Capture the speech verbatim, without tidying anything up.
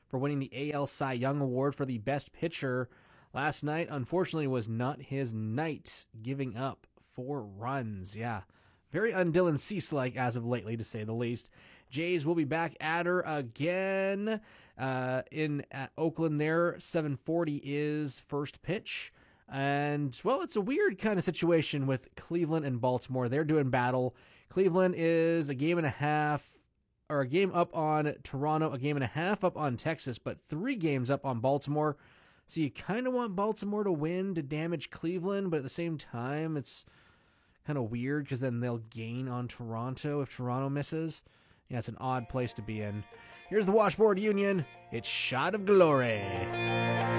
for winning the A L Cy Young Award for the best pitcher. Last night, unfortunately, was not his night, giving up four runs. Yeah, very un-Dylan Cease-like as of lately, to say the least. Jays will be back at her again uh, in at Oakland there. seven forty is first pitch. And, well, it's a weird kind of situation with Cleveland and Baltimore. They're doing battle. Cleveland is a game and a half, or a game up on Toronto, a game and a half up on Texas, but three games up on Baltimore. So you kind of want Baltimore to win to damage Cleveland, but at the same time, it's kind of weird because then they'll gain on Toronto if Toronto misses. Yeah, it's an odd place to be in. Here's the Washboard Union. It's Shot of Glory.